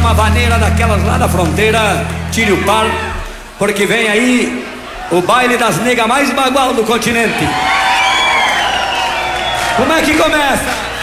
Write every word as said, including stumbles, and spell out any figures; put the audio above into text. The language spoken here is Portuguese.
uma vaneira daquelas lá da fronteira, tire o par, porque vem aí o baile das negas mais bagual do continente. Como é que começa?